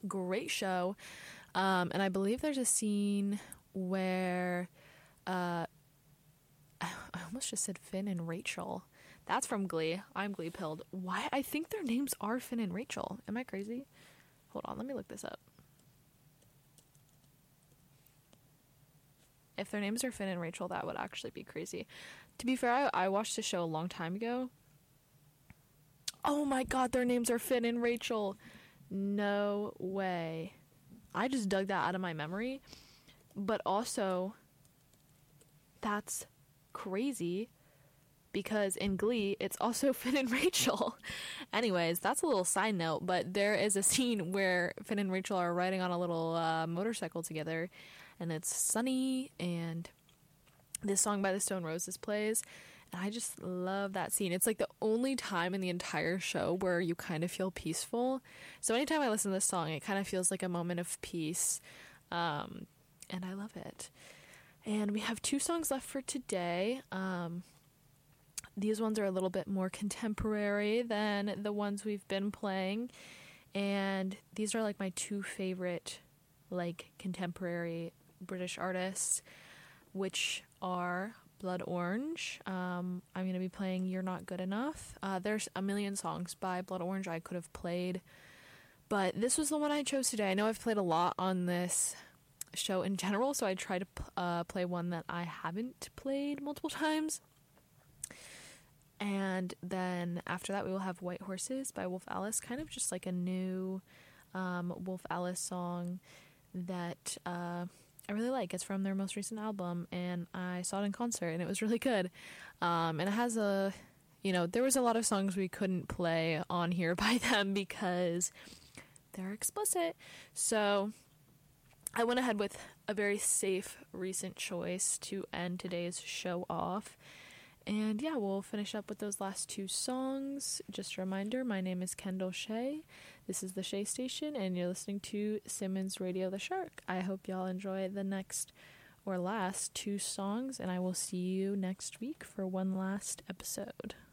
great show. And I believe there's a scene where I almost just said Finn and Rachel. That's from Glee. I'm Glee pilled. Why? I think their names are Finn and Rachel. Am I crazy? Hold on, let me look this up. If their names are Finn and Rachel, that would actually be crazy. To be fair, I watched the show a long time ago. Oh my god, their names are Finn and Rachel. No way. I just dug that out of my memory. But also, that's crazy because in Glee, it's also Finn and Rachel. Anyways, that's a little side note, but there is a scene where Finn and Rachel are riding on a little motorcycle together, and it's sunny, and this song by the Stone Roses plays, and I just love that scene. It's like the only time in the entire show where you kind of feel peaceful. So anytime I listen to this song, it kind of feels like a moment of peace, and I love it. And we have 2 songs left for today. These ones are a little bit more contemporary than the ones we've been playing, and these are like my 2 favorite like contemporary British artists, which are Blood Orange. I'm going to be playing You're Not Good Enough. There's a million songs by Blood Orange I could have played, but this was the one I chose today. I know I've played a lot on this show in general, so I try to play one that I haven't played multiple times. And then after that we will have White Horses by Wolf Alice, kind of just like a new Wolf Alice song that I really like. It's from their most recent album, and I saw it in concert, and it was really good. And it has there was a lot of songs we couldn't play on here by them because they're explicit. So I went ahead with a very safe, recent choice to end today's show off. And yeah, we'll finish up with those last 2 songs. Just a reminder, my name is Kendall Shea. This is the Shea Station, and you're listening to Simmons Radio the Shark. I hope y'all enjoy the next or last 2 songs, and I will see you next week for one last episode.